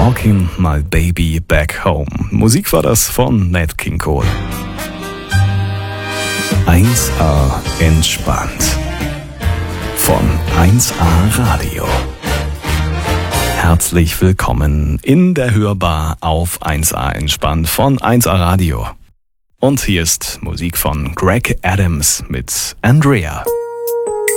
Walking My Baby Back Home. Musik war das von Nat King Cole. 1A entspannt. Von 1A Radio. Herzlich willkommen in der Hörbar auf 1A entspannt von 1A Radio. Und hier ist Musik von Greg Adams mit Andrea.